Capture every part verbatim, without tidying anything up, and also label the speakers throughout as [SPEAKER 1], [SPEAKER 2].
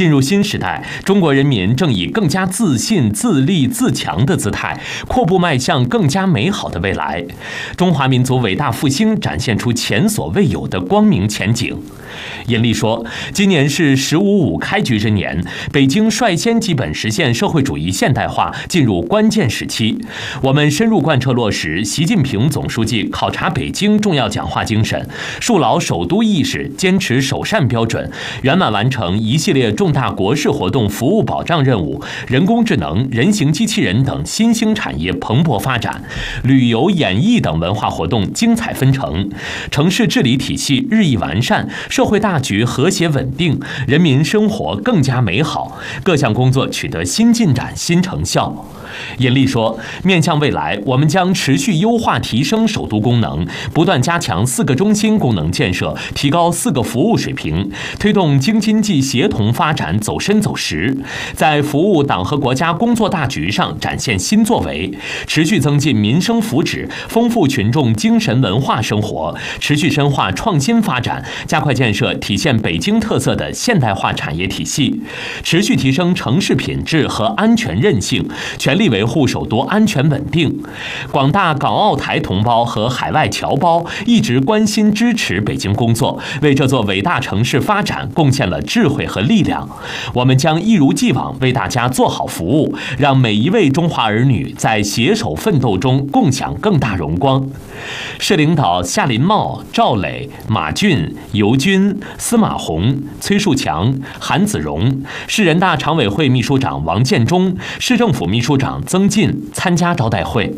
[SPEAKER 1] 进入新时代，中国人民正以更加自信、自立、自强的姿态，阔步迈向更加美好的未来。中华民族伟大复兴展现出前所未有的光明前景。尹力说，今年是“十五五”开局之年，北京率先基本实现社会主义现代化进入关键时期。我们深入贯彻落实习近平总书记考察北京重要讲话精神，树牢首都意识，坚持首善标准，圆满完成一系列重大国事活动服务保障任务。人工智能、人形机器人等新兴产业蓬勃发展，旅游、演艺等文化活动精彩纷呈，城市治理体系日益完善，社会大局和谐稳定，人民生活更加美好，各项工作取得新进展、新成效。尹力说，面向未来，我们将持续优化提升首都功能，不断加强四个中心功能建设，提高四个服务水平，推动京津冀协同发展走深走实，在服务党和国家工作大局上展现新作为，持续增进民生福祉，丰富群众精神文化生活，持续深化创新发展，加快建设体现北京特色的现代化产业体系，持续提升城市品质和安全韧性，全力维护首都安全稳定。广大港澳台同胞和海外侨胞一直关心支持北京工作，为这座伟大城市发展贡献了智慧和力量。我们将一如既往为大家做好服务，让每一位中华儿女在携手奋斗中共享更大荣光。市领导夏林茂、赵磊、马俊、尤军、司马红、崔树强、韩子荣，市人大常委会秘书长王建中，市政府秘书长曾进参加招待会。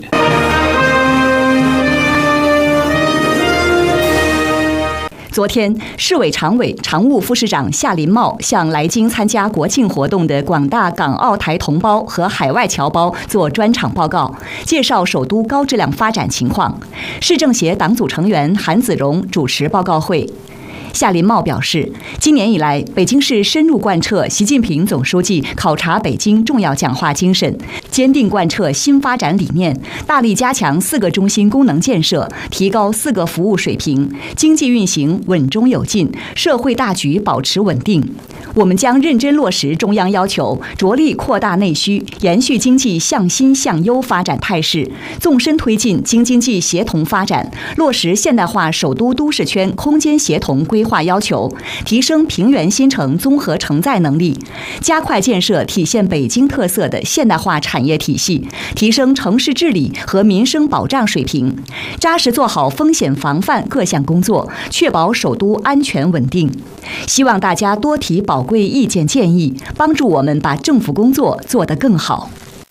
[SPEAKER 2] 昨天，市委常委、常务副市长夏林茂向来京参加国庆活动的广大港澳台同胞和海外侨胞做专场报告，介绍首都高质量发展情况。市政协党组成员韩子荣主持报告会。夏林茂表示，今年以来，北京市深入贯彻习近平总书记考察北京重要讲话精神，坚定贯彻新发展理念，大力加强四个中心功能建设，提高四个服务水平，经济运行稳中有进，社会大局保持稳定。我们将认真落实中央要求，着力扩大内需，延续经济向新向优发展态势，纵深推进京津冀协同发展，落实现代化首都都市圈空间协同规划要求，提升平原新城综合承载能力，加快建设体现北京特色的现代化产业体系，提升城市治理和民生保障水平，扎实做好风险防范各项工作，确保首都安全稳定。希望大家多提宝贵意见建议，帮助我们把政府工作做得更好。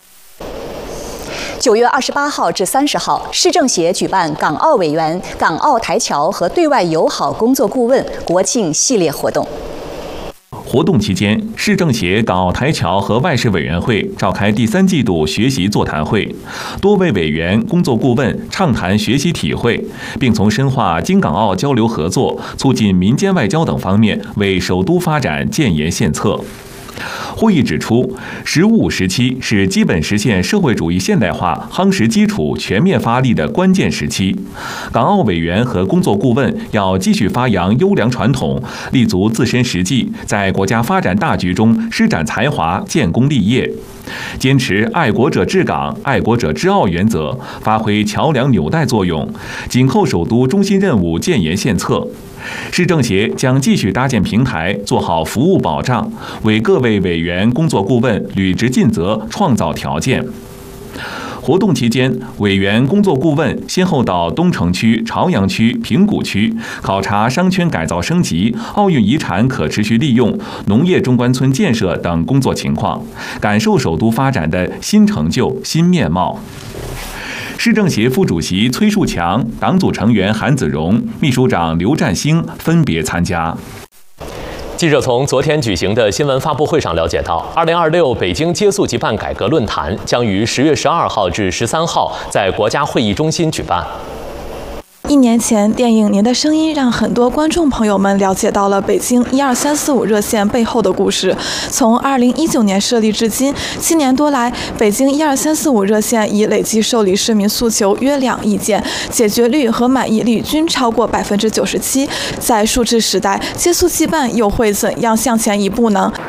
[SPEAKER 2] 九月二十八号至三十号，市政协举办港澳委员、港澳台侨和对外友好工作顾问国庆系列活动。
[SPEAKER 3] 活动期间，市政协港澳台侨和外事委员会召开第三季度学习座谈会，多位委员、工作顾问畅谈学习体会，并从深化京港澳交流合作、促进民间外交等方面为首都发展建言献策。会议指出，“十五五”时期是基本实现社会主义现代化夯实基础、全面发力的关键时期。港澳委员和工作顾问要继续发扬优良传统，立足自身实际，在国家发展大局中施展才华、建功立业。坚持爱国者治港、爱国者治澳原则，发挥桥梁纽带作用，紧扣首都中心任务建言献策。市政协将继续搭建平台，做好服务保障，为各位委员、工作顾问履职尽责创造条件。活动期间，委员、工作顾问先后到东城区、朝阳区、平谷区考察商圈改造升级、奥运遗产可持续利用、农业中关村建设等工作情况，感受首都发展的新成就、新面貌。市政协副主席崔树强、党组成员韩子荣、秘书长刘占星分别参加。
[SPEAKER 1] 记者从昨天举行的新闻发布会上了解到，二零二六北京接速即办改革论坛将于十月十二号至十三号在国家会议中心举办。
[SPEAKER 4] 一年前，电影《您的声音》让很多观众朋友们了解到了北京一二三四五热线背后的故事。从二零一九年设立至今，七年多来，北京一二三四五热线已累计受理市民诉求约两亿件，解决率和满意率均超过百分之九十七。在数字时代，接速即办又会怎样向前一步呢？